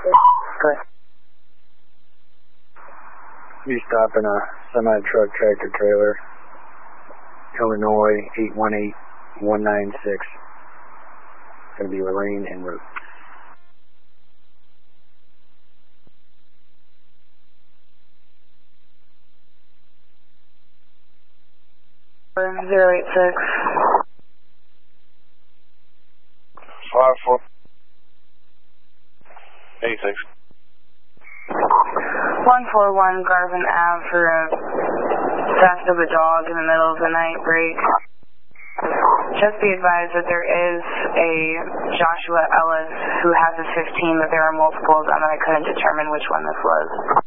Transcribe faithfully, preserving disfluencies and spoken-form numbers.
Okay. You stopping a semi-truck tractor trailer, Illinois eight one eight one nine six. It's going to be lane en route. zero eight six. five four. eighty-six. one four one Garvin Ave for a theft of a dog in the middle of the night break. Just be advised that there is a Joshua Ellis who has a fifteen, but there are multiples and I couldn't determine which one this was.